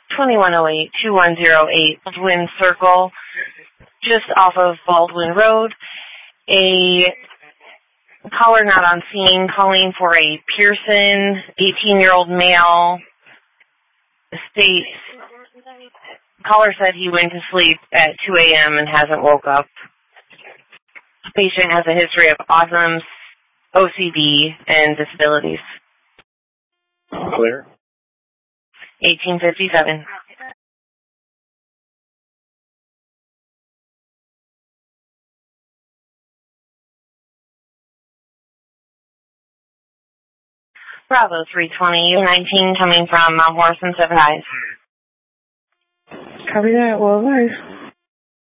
2108-2108 Baldwin Circle, just off of Baldwin Road. A caller not on scene calling for a Pearson, 18-year-old male. States, caller said he went to sleep at 2 a.m. and hasn't woke up. Patient has a history of autism, OCD, and disabilities. Clear. 1857. Bravo 320, 19 coming from Mount Morrison, 7 eyes. Copy that. Well, nice.